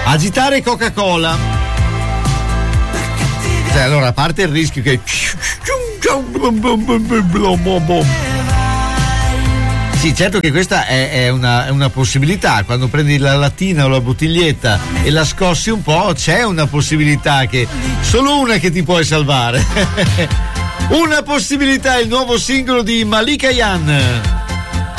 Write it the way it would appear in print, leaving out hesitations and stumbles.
Agitare Coca-Cola. Cioè, allora, a parte il rischio che sì, certo che questa è una possibilità. Quando prendi la lattina o la bottiglietta e la scossi un po', c'è una possibilità, che solo una che ti puoi salvare. Una possibilità, il nuovo singolo di Malika Yan.